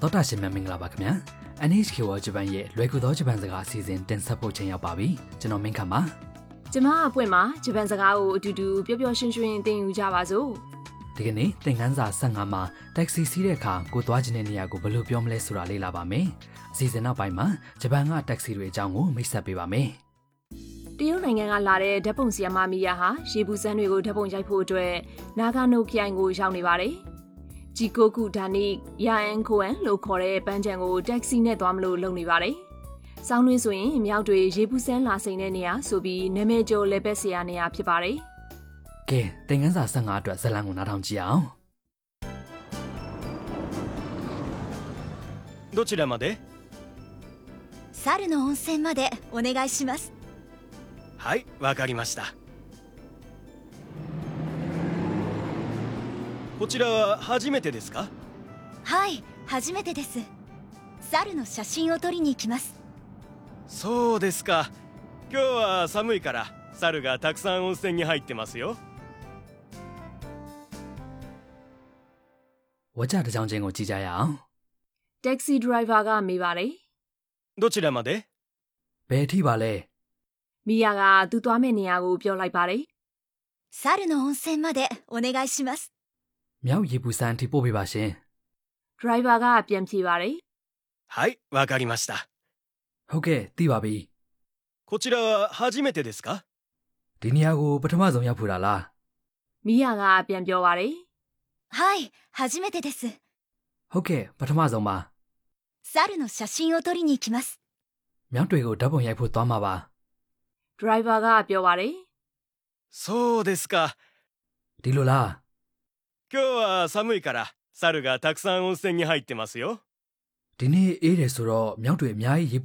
သောတာရှင်များမင်္ဂလာပါခင်ဗျာ NHK ဝဂျပန်ရဲ့လွယ်ကူသောဂျပန်စကားအစီအစဉ်တင်ဆက်ဖို့ချိန်ရောက်ပါပြီကျွန်တော်မင်းခမ်းပါကျမအပွင့်မှာဂျပန်စကားကိုအတူတူပျော်ပျော်ရွှင်ရွှင်သင်ယူကြပါစို့ဒီကနေ့သင်ခန်းစာ15မှာတက္ကစီစီးတဲ့အခါကိုသွားခြင်းတဲ့နေရာကိုဘယ်လိုပြောမလဲဆိုတာလေ့လာပါမယ်အစီအစဉ်နောက်ပိုင်းမှာဂျပန်ကတက္ကစီတွေအကြောင်းကိုမိတ်ဆက်ပေးပါမယ်တရုတ်နိုင်ငံကလာတဲ့ဓာတ်ပုံဆီယမမီယာဟာရေဘူးစန်းတွေကိုဓာတ်ပုံရိုက်ဖို့အတွက်နာဂါနိုခရိုင်ကိုရောက်နေပါတယ်ဂျီကိုကူဒါနိယာအန်ကိုအန်လို့ခေါ်တဲ့ပန်းချံကိုတက္ကစီနဲ့သွားမလို့လုပ်နေပါတယ်။စောင်းတွင်းဆိုရင်မြောက်တွေရေဘူးစန်းလာစိန်တဲ့နေရာဆိုပြီးနာမည်ကျော်လက်ပတ်ဆရာနေရာဖြစ်ပါတယ်။ကဲသင်ခန်းစာ15အတွက်ဇာတ်လမ်းကိုနားထောင်ကြည့်အောင်။どちらまで？ 猿の温泉までお願いします。 はい、わかりました。こちらは初めてですか？ はい、初めてです。猿の写真を撮りに行きます。 そうですか。今日は寒いから猿がたくさん温泉に入ってますよ。 ဝကြတစ်ကြောင်ချင်းကိုကြည့်ကြရအောင်တက္ကစီဒရိုင်ဘာကမေးပါတယ်どちらまで？ ဘယ်ထိပါလဲမီယာကသူသွားမယ့်နေရာကိုပြောလိုက်ပါတယ်猿の温泉までお願いしますမြောက်ရေပူစန်းထိပို့ပေးပါရှင်ဒရိုင်ဘာကပြန်ဖြေပါတယ်はい、わかりました。 ဟုတ်ကဲ့သိပါပြီこちらは初めてですか？ ဒီနေရာကိုပထမဆုံးရောက်ဖူးတာလားမီယာကပြန်ပြောပါတယ်はい、初めてです。 ဟုတ်ကဲ့ပထမဆုံးပါ猿の写真を撮りに行きます。 မြောက်တွေကိုဓာတ်ပုံရိုက်ဖို့သွားမှာပါဒရိုင်ဘာကပြောပါတယ်そうですか。 ဒီလိုလား今日は寒いから猿がたくさん温泉に入ってますよ。 ဒီနေ့အေးတယ်ဆိုတော့မြောက်တွေအများကြီးရေ